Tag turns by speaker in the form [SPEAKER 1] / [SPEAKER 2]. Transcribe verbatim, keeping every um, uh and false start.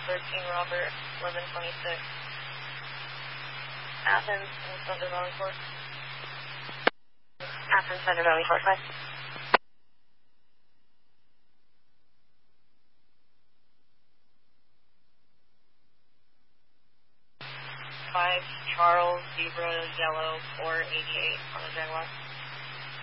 [SPEAKER 1] thirteen Robert, eleven twenty-six. Athens, and Thunder Valley Fort. Athens, Thunder Valley Fort, five. Five, Charles, Zebra, Yellow, four eighty-eight on the Jaguar.